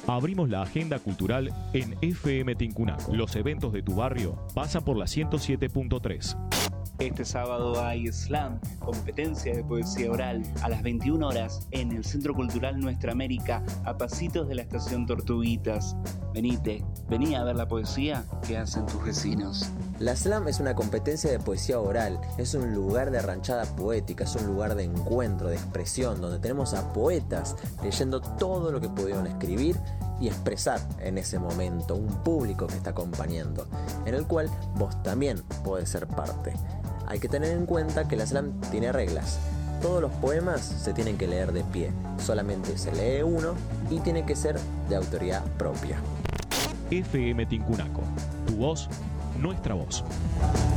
Abrimos la agenda cultural en FM Tincunaco. Los eventos de tu barrio pasan por la 107.3. Este sábado hay slam, competencia de poesía oral, a las 21 horas en el Centro Cultural Nuestra América, a pasitos de la estación Tortuguitas. Vení a ver la poesía que hacen tus vecinos. La slam es una competencia de poesía oral, es un lugar de ranchada poética, es un lugar de encuentro, de expresión, donde tenemos a poetas leyendo todo lo que pudieron escribir y expresar en ese momento, un público que está acompañando, en el cual vos también podés ser parte. Hay que tener en cuenta que la slam tiene reglas. Todos los poemas se tienen que leer de pie, solamente se lee uno y tiene que ser de autoría propia. FM Tincunaco, tu voz, nuestra voz.